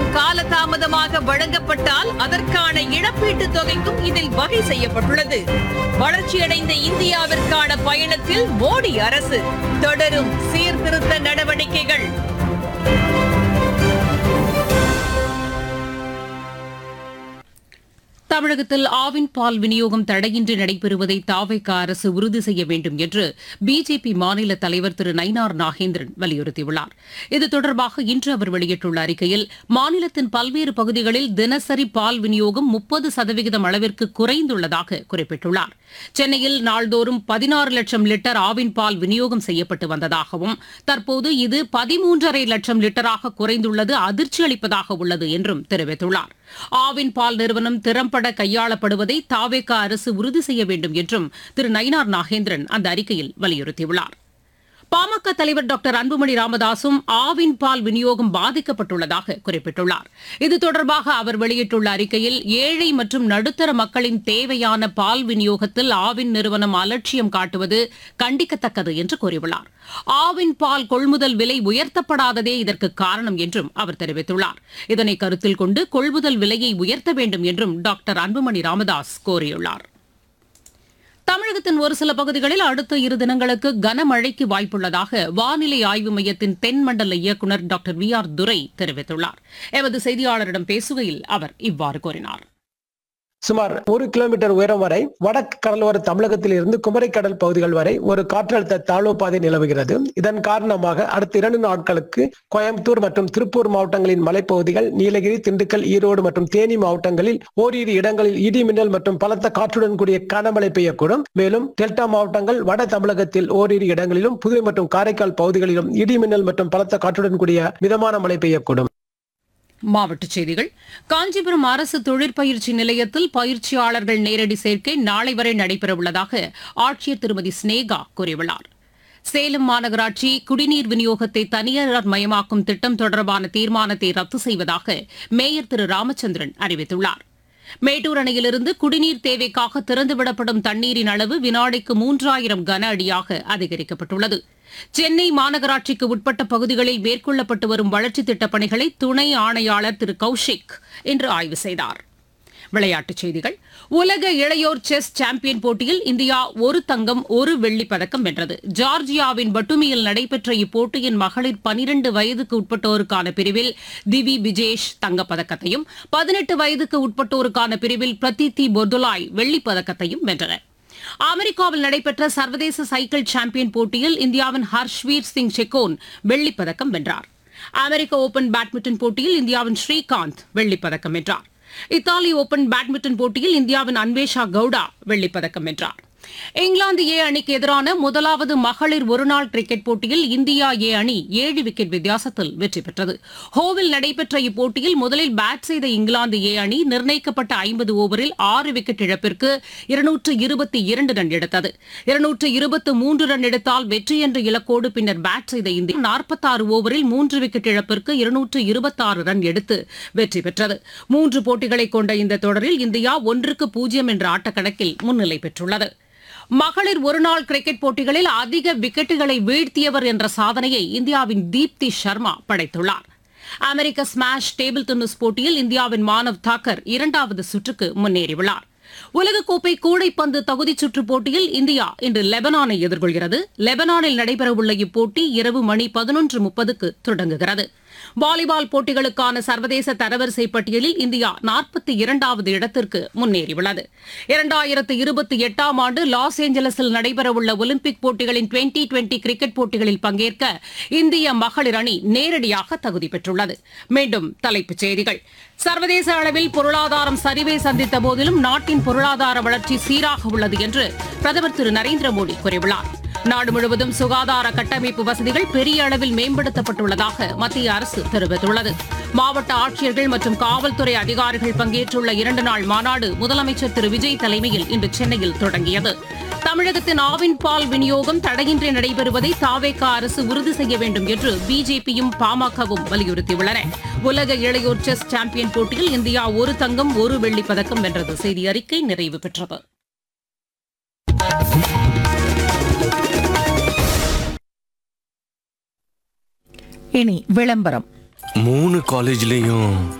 காலதாமதமாக வழங்கப்பட்டால் அதற்கான இழப்பீட்டுத் தொகைக்கும் இதில் வகை செய்யப்பட்டுள்ளது. வளர்ச்சியடைந்த இந்தியாவிற்கான பயணத்தில் மோடி அரசு தொடரும் சீர்திருத்த நடவடிக்கைகள். தமிழகத்தில் ஆவின் பால் விநியோகம் தடையின்றி நடைபெறுவதை தாவேக அரசு உறுதி செய்ய வேண்டும் என்று பிஜேபி மாநில தலைவர் திரு நயினார் நாகேந்திரன் வலியுறுத்தியுள்ளார். இது தொடர்பாக இன்று அவர் வெளியிட்டுள்ள அறிக்கையில், மாநிலத்தின் பல்வேறு பகுதிகளில் தினசரி பால் விநியோகம் 30% அளவிற்கு குறைந்துள்ளதாக குறிப்பிட்டுள்ளார். சென்னையில் நாள்தோறும் 16 லட்சம் லிட்டர் ஆவின் பால் விநியோகம் செய்யப்பட்டு வந்ததாகவும், தற்போது இது 13.5 லட்சம் லிட்டராக குறைந்துள்ளது அதிர்ச்சி அளிப்பதாக உள்ளது என்றும் தெரிவித்துள்ளார். ஆவின் பால் நிறுவனம் திறம்பட கையாளப்படுவதை தாவேக அரசு உறுதி செய்ய வேண்டும் என்றும் திரு நயினார் நாகேந்திரன் அந்த அறிக்கையில் வலியுறுத்தியுள்ளார். பாமக தலைவர் டாக்டர் அன்புமணி ராமதாசும் ஆவின் பால் விநியோகம் பாதிக்கப்பட்டுள்ளதாக குறிப்பிட்டுள்ளார். இது தொடர்பாக அவர் வெளியிட்டுள்ள அறிக்கையில், ஏழை மற்றும் நடுத்தர மக்களின் தேவையான பால் விநியோகத்தில் ஆவின் நிறுவனம் அலட்சியம் காட்டுவது கண்டிக்கத்தக்கது என்று கூறியுள்ளார். ஆவின் பால் கொள்முதல் விலை உயர்த்தப்படாததே இதற்கு காரணம் என்றும் அவர் தெரிவித்துள்ளார். இதனை கருத்தில் கொண்டு கொள்முதல் விலையை உயர்த்த வேண்டும் என்றும் டாக்டர் அன்புமணி ராமதாஸ் கோரியுள்ளார். தமிழகத்தின் ஒரு சில பகுதிகளில் அடுத்த 2 தினங்களுக்கு கனமழைக்கு வாய்ப்புள்ளதாக வானிலை ஆய்வு மையத்தின் தென்மண்டல இயக்குநர் டாக்டர் வி.ஆர். துரை தெரிவித்துள்ளார். எமது செய்தியாளரிடம் பேசுகையில் அவர் இவ்வாறு கூறினார். சுமார் 1 கிலோமீட்டர் உயரம் வரை வடக்கு கடலோர தமிழகத்தில் இருந்து குமரிக்கடல் பகுதிகள் வரை ஒரு காற்றழுத்த தாழ்வு பாதை நிலவுகிறது. இதன் காரணமாக அடுத்த 2 நாட்களுக்கு கோயம்புத்தூர் மற்றும் திருப்பூர் மாவட்டங்களின் மலைப்பகுதிகள், நீலகிரி, திண்டுக்கல், ஈரோடு மற்றும் தேனி மாவட்டங்களில் ஓரிரு இடங்களில் இடி மின்னல் மற்றும் பலத்த காற்றுடன் கூடிய கனமழை பெய்யக்கூடும். மேலும் டெல்டா மாவட்டங்கள், வட தமிழகத்தில் ஓரிரு இடங்களிலும், புதுவை மற்றும் காரைக்கால் பகுதிகளிலும் இடி மின்னல் மற்றும் பலத்த காற்றுடன் கூடிய மிதமான மழை பெய்யக்கூடும். மாவட்டச் செய்திகள். காஞ்சிபுரம் அரசு தொழிற்பயிற்சி நிலையத்தில் பயிற்சியாளர்கள் நேரடி சேர்க்கை நாளை வரை நடைபெறவுள்ளதாக ஆட்சியர் திருமதி ஸ்னேகா கூறியுள்ளார். சேலம் மாநகராட்சி குடிநீர் விநியோகத்தை தனியார் மயமாக்கும் திட்டம் தொடர்பான தீர்மானத்தை ரத்து செய்வதாக மேயர் திரு ராமச்சந்திரன் அறிவித்துள்ளார். மேட்டூர் அணையிலிருந்து குடிநீர் தேவைக்காக திறந்துவிடப்படும் தண்ணீரின் அளவு வினாடிக்கு 3000 கன அடியாக அதிகரிக்கப்பட்டுள்ளது. சென்னை மாநகராட்சிக்கு உட்பட்ட பகுதிகளில் மேற்கொள்ளப்பட்டு வரும் வளர்ச்சித் திட்டப் பணிகளை துணை ஆணையாளர் திரு கௌஷிக் இன்று ஆய்வு செய்தார். விளையாட்டுச் செய்திகள். உலக இளையோர் செஸ் சாம்பியன் போட்டியில் இந்தியா 1 தங்கம் 1 வெள்ளிப் பதக்கம் வென்றது. ஜார்ஜியாவின் பட்டுமியில் நடைபெற்ற இப்போட்டியின் மகளிர் 12 வயதுக்கு உட்பட்டோருக்கான பிரிவில் திவி விஜேஷ் தங்கப்பதக்கத்தையும், 18 வயதுக்கு உட்பட்டோருக்கான பிரிவில் பிரதித்தி பொர்துலாய் வெள்ளிப் பதக்கத்தையும் வென்றனர். அமெரிக்காவில் நடைபெற்ற சர்வதேச சைக்கிள் சாம்பியன் போட்டியில் இந்தியாவின் ஹர்ஷ்வீர் சிங் செக்கோன் வெள்ளிப் பதக்கம் வென்றார். அமெரிக்க ஓபன் பேட்மிண்டன் போட்டியில் இந்தியாவின் ஸ்ரீகாந்த் வெள்ளிப் பதக்கம் வென்றார். இத்தாலி ஓபன் பேட்மிண்டன் போட்டியில் இந்தியாவின் அன்வேஷா கவுடா வெள்ளிப் பதக்கம் வென்றார். இங்கிலாந்து ஏ அணிக்கு எதிரான முதலாவது மகளிர் ஒருநாள் கிரிக்கெட் போட்டியில் இந்தியா ஏ அணி 7 விக்கெட் வித்தியாசத்தில் வெற்றி பெற்றது. ஹோவில் நடைபெற்ற இப்போட்டியில் முதலில் பேட் செய்த இங்கிலாந்து ஏ அணி நிர்ணயிக்கப்பட்ட 50 ஓவரில் 6 விக்கெட் இழப்பிற்கு 222 ரன் எடுத்தது. 223 ரன் எடுத்தால் வெற்றி என்ற இலக்கோடு பின்னர் பேட் செய்த இந்தியா 46 ஓவரில் 3 விக்கெட் இழப்பிற்கு 226 ரன் எடுத்து வெற்றி பெற்றது. 3 போட்டிகளை கொண்ட இந்த தொடரில் இந்தியா 1-0 என்ற ஆட்டக்கணக்கில் முன்னிலை பெற்றுள்ளது. மகளிர் ஒருநாள் கிரிக்கெட் போட்டிகளில் அதிக விக்கெட்டுகளை வீழ்த்தியவர் என்ற சாதனையை இந்தியாவின் தீப்தி சர்மா படைத்துள்ளார். அமெரிக்க ஸ்மாஷ் டேபிள் டென்னிஸ் போட்டியில் இந்தியாவின் மானவ் தாக்கர் 2வது சுற்றுக்கு முன்னேறியுள்ளார். உலகக்கோப்பை கூடைப்பந்து தகுதிச் சுற்றுப் போட்டியில் இந்தியா இன்று லெபனானை எதிர்கொள்கிறது. லெபனானில் நடைபெறவுள்ள இப்போட்டி இரவு மணி 11:30க்கு தொடங்குகிறது. வாலிபால் போட்டிகளுக்கான சர்வதேச தரவரிசை பட்டியலில் இந்தியா 42வது இடத்திற்கு முன்னேறியுள்ளது. 2028ஆம் ஆண்டு லாஸ் ஏஞ்சலஸில் நடைபெறவுள்ள ஒலிம்பிக் போட்டிகளின் 2020 கிரிக்கெட் போட்டிகளில் பங்கேற்க இந்திய மகளிர் அணி நேரடியாக தகுதி பெற்றுள்ளது. மீண்டும் தலைப்புச் செய்திகள். சர்வதேச அளவில் பொருளாதாரம் சரிவை சந்தித்த போதிலும் நாட்டின் பொருளாதார வளர்ச்சி சீராக உள்ளது என்று பிரதமர் திரு நரேந்திர மோடி கூறியுள்ளார். நாடு முழுவதும் சுகாதார கட்டமைப்பு வசதிகள் பெரிய அளவில் மேம்படுத்தப்பட்டுள்ளதாக மத்திய அரசு தெரிவித்துள்ளது. மாவட்ட ஆட்சியர்கள் மற்றும் காவல்துறை அதிகாரிகள் பங்கேற்றுள்ள 2 நாள் மாநாடு முதலமைச்சர் திரு விஜய் தலைமையில் இன்று சென்னையில் தொடங்கியது. தமிழகத்தின் ஆவின் பால் விநியோகம் தடையின்றி நடைபெறுவதை தாவேக அரசு உறுதி செய்ய வேண்டும் என்று பிஜேபியும் பாமகவும் வலியுறுத்தியுள்ளன. உலக இளையோர் செஸ் சாம்பியன் போட்டியில் இந்தியா 1 தங்கம் 1 வெள்ளிப் பதக்கம் வென்றது. செய்தி அறிக்கை நிறைவு பெற்றது. இனி விளம்பரம். 3 காலேஜ்லயும்